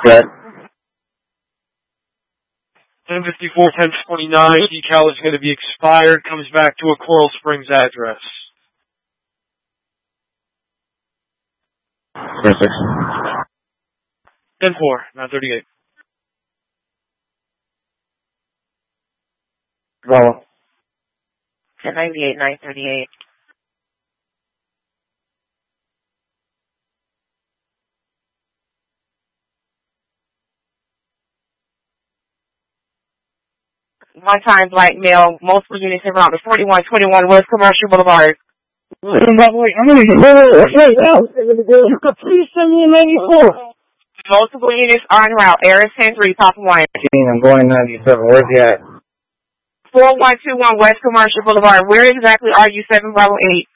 Good. 1054, 1029, decal is going to be expired, comes back to a Coral Springs address. 26. 10-4, 938. Bravo. 1098, 938. One-time black male, multiple units in route to 4121 West Commercial Boulevard. I'm going to get out. Please send me a 94. Multiple units are en route. Air 10-3, Papa 1. I'm going 97. Where's he at? 4121 West Commercial Boulevard. Where exactly are you, 7 Bravo 8?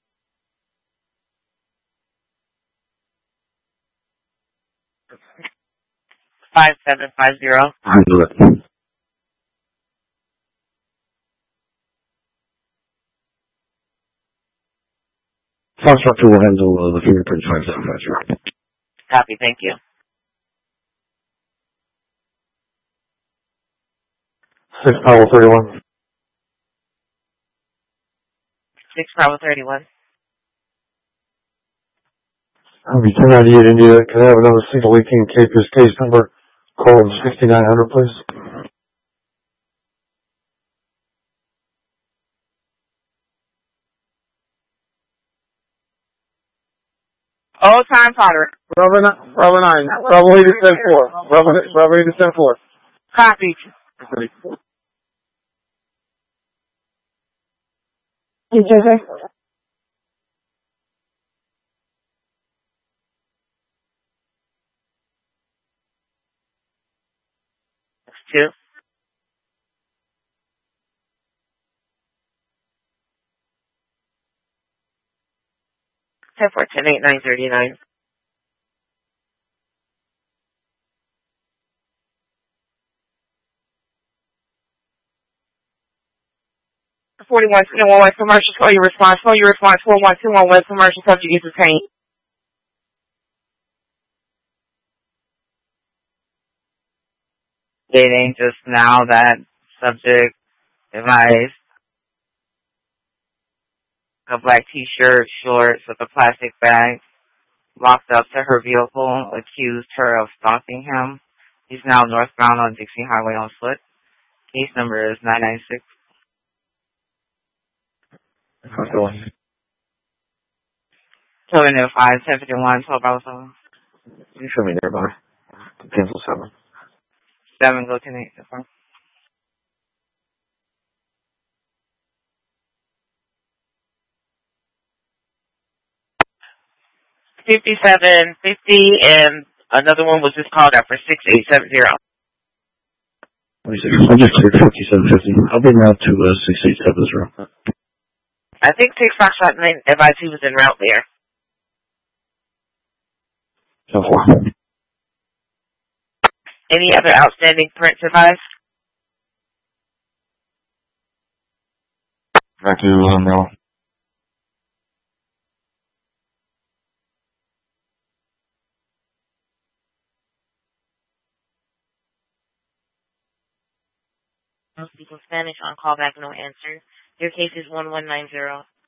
$5750. I'll do it. Foxtrot 2 will handle the fingerprint 575. Copy, thank you. 6 Bravo 31. 6 Bravo 31. I'll be 1098 India. Can I have another single 18 Capers case number? Call 6900, please. Old time Potter. Bravo 9. Bravo 8 to 10-4. Bravo 8 to 10-4. Copy. Two. 10-4, 10-8, 939. 4121 West Commercial, slow your response. 4121 West Commercial, subject is detained. Stating just now that subject advised a black t-shirt, shorts with a plastic bag, walked up to her vehicle, accused her of stalking him. He's now northbound on Dixie Highway on foot. Case number is 996. How's it going? 705, 1051, 12 Bravo 7. You show me nearby. Cancel 7. 7, go 10-8, that's fine. 5750, and another one was just called out for 6870. I just cleared 5750. I'll bring now to 6870. I think 6 Foxtrot 9 advised he was en route there. 10-4. Any other outstanding prints advised? Back to Umbrella. Speaking Spanish on callback, no answer. Your case is 1190.